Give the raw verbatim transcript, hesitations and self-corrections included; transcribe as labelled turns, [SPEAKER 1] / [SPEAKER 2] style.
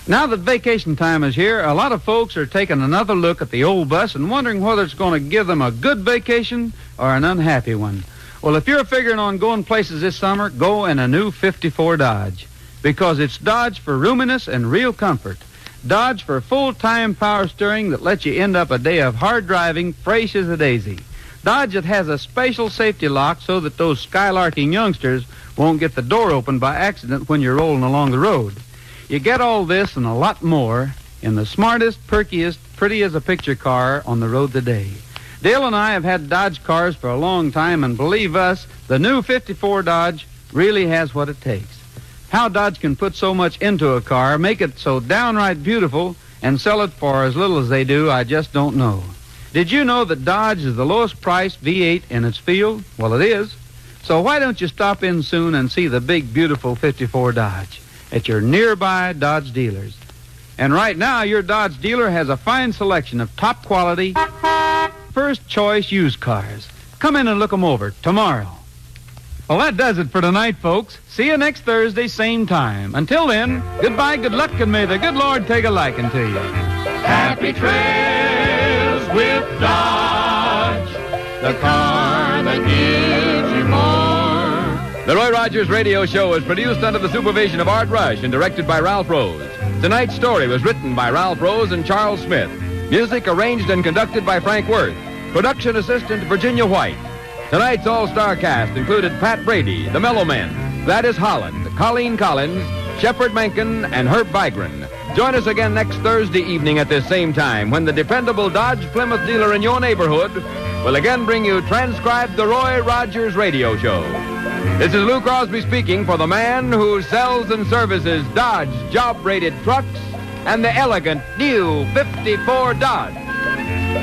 [SPEAKER 1] Now that vacation time is here, a lot of folks are taking another look at the old bus and wondering whether it's going to give them a good vacation or an unhappy one. Well, if you're figuring on going places this summer, go in a new fifty-four Dodge. Because it's Dodge for roominess and real comfort. Dodge for full-time power steering that lets you end up a day of hard driving fresh as a daisy. Dodge that has a special safety lock so that those skylarking youngsters won't get the door open by accident when you're rolling along the road. You get all this and a lot more in the smartest, perkiest, pretty-as-a-picture car on the road today. Dale and I have had Dodge cars for a long time, and believe us, the new fifty-four Dodge really has what it takes. How Dodge can put so much into a car, make it so downright beautiful, and sell it for as little as they do, I just don't know. Did you know that Dodge is the lowest priced V eight in its field? Well, it is. So why don't you stop in soon and see the big, beautiful fifty-four Dodge at your nearby Dodge dealers. And right now, your Dodge dealer has a fine selection of top quality, first choice used cars. Come in and look them over tomorrow. Well, that does it for tonight, folks. See you next Thursday, same time. Until then, goodbye, good luck, and may the good Lord take a liking to you.
[SPEAKER 2] Happy trails with Dodge, the car that gives you more.
[SPEAKER 3] The Roy Rogers Radio Show is produced under the supervision of Art Rush and directed by Ralph Rose. Tonight's story was written by Ralph Rose and Charles Smith. Music arranged and conducted by Frank Worth. Production assistant Virginia White. Tonight's all-star cast included Pat Brady, the Mellow Men, Gladys Holland, Colleen Collins, Shepard Menken, and Herb Vigran. Join us again next Thursday evening at this same time when the dependable Dodge Plymouth dealer in your neighborhood will again bring you transcribed the Roy Rogers Radio Show. This is Lou Crosby speaking for the man who sells and services Dodge job-rated trucks and the elegant new fifty-four Dodge.